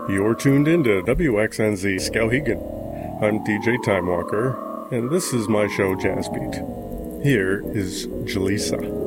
You're tuned into WXNZ Skowhegan. I'm DJ Timewalker, and this is my show Jazz Beat. Here is Jaleesa.